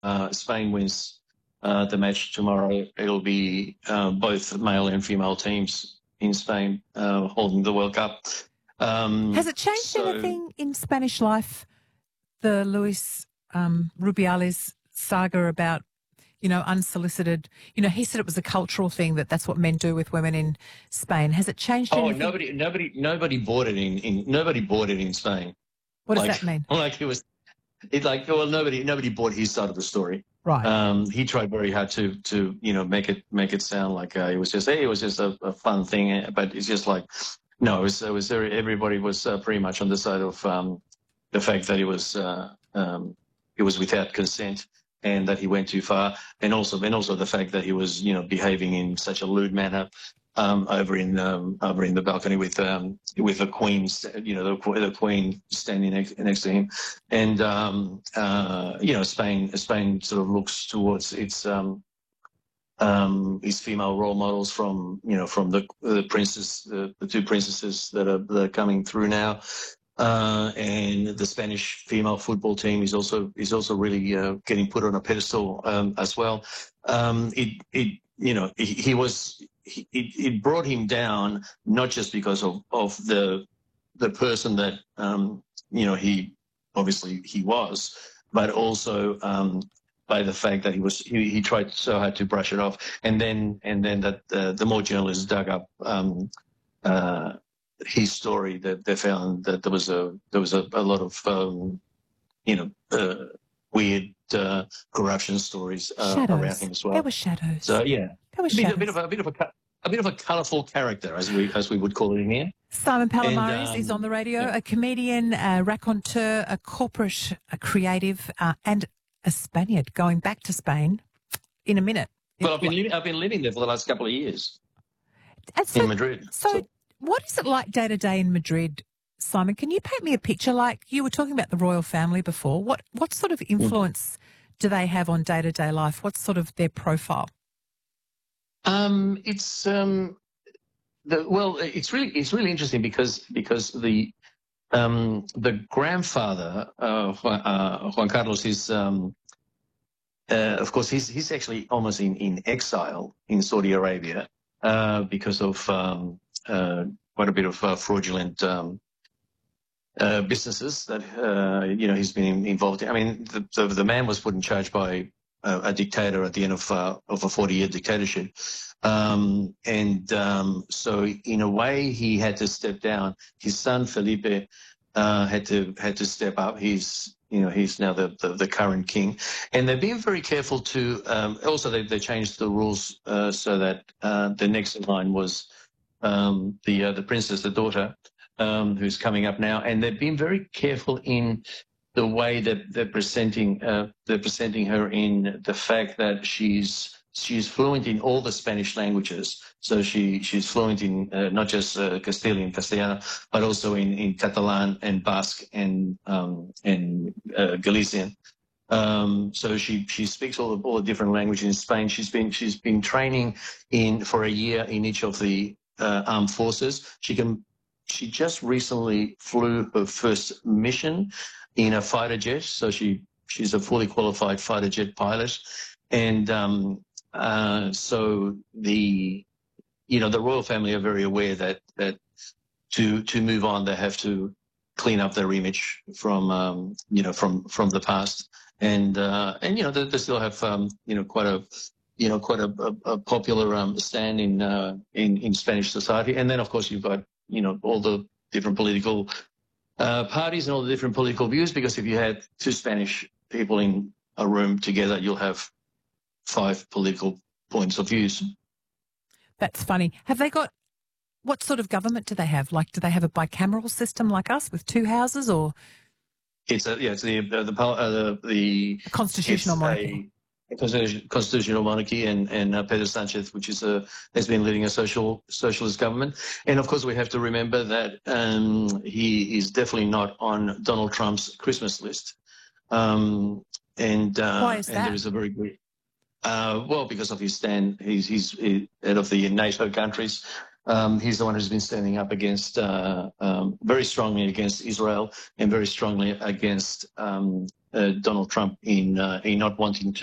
Spain wins the match tomorrow, it'll be both male and female teams in Spain holding the World Cup. Has it changed anything in Spanish life, the Luis Rubiales saga about, unsolicited, he said it was a cultural thing, that's what men do with women in Spain. Has it changed anything? Nobody bought it nobody bought it in Spain. What does that mean? Nobody bought his side of the story. Right. He tried very hard to make it sound like it was just a fun thing, but it's just like, no, it was everybody was pretty much on the side of the fact that it was without consent and that he went too far, and also the fact that he was behaving in such a lewd manner over in the balcony with the Queen, the Queen standing next to him, and Spain sort of looks towards its female role models from the princess, the two princesses that are coming through now, and the Spanish female football team is also really getting put on a pedestal as well. It brought him down, not just because of the person that he obviously he was, but also by the fact that he tried so hard to brush it off, and then that the more journalists dug up his story, that they found that there was a lot of weird corruption stories around him as well. There were shadows. So yeah, there were shadows. A bit of a colourful character, as we would call it in here. Simon Palomares is on the radio, a comedian, a raconteur, a corporate, a creative, and a Spaniard, going back to Spain in a minute. Well, I've been living there for the last couple of years in Madrid. So what is it like day to day in Madrid, Simon? Can you paint me a picture? Like you were talking about the royal family before. What sort of influence do they have on day to day life? What's sort of their profile? It's really interesting because the grandfather Juan Carlos is of course he's actually almost in exile in Saudi Arabia because of quite a bit of fraudulent businesses that he's been involved in. I mean, the man was put in charge by a dictator at the end of a 40-year dictatorship, so in a way he had to step down. His son Felipe had to step up. He's now the current king, and they've been very careful to. Also, they changed the rules so that the next in line was the princess, the daughter, who's coming up now, and they've been very careful in the way that they're presenting her, in the fact that she's fluent in all the Spanish languages. So she's fluent in not just Castilian, Castellano, but also in Catalan and Basque and Galician. So she speaks all the different languages in Spain. She's been training for a year in each of the armed forces. She just recently flew her first mission in a fighter jet, so she's a fully qualified fighter jet pilot, and so the royal family are very aware that to move on they have to clean up their image from the past, and they still have quite a popular stand in Spanish society, and then of course you've got all the different political parties and all the different political views, because if you had two Spanish people in a room together, you'll have 5 political points of views. That's funny. What sort of government do they have? Like, do they have a bicameral system like us with 2 houses, or? It's the constitutional monarchy. Constitutional monarchy, and Pedro Sanchez, which has been leading a socialist government. And of course, we have to remember that he is definitely not on Donald Trump's Christmas list. Why is that? And there is a very good, because of his stand. He's head of the NATO countries. He's the one who's been standing up against very strongly against Israel, and very strongly against Donald Trump in not wanting to